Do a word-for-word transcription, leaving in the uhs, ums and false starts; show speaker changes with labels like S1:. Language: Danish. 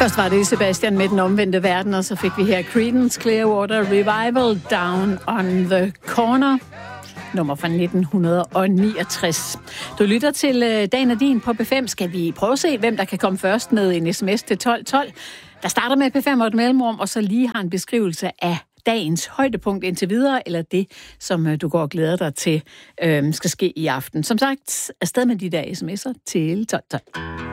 S1: Først var det Sebastian med Den Omvendte Verden, og så fik vi her Creedence Clearwater Revival Down on the Corner, nummer fra nitten niogtres. Du lytter til Dagen er din på B fem. Skal vi prøve at se, hvem der kan komme først med en sms til tolv tolv? Der starter med B fem og et mellemrum, og så lige har en beskrivelse af dagens højdepunkt indtil videre, eller det, som du går og glæder dig til, øh, skal ske i aften. Som sagt, afsted med de der sms'er til tolv tolv.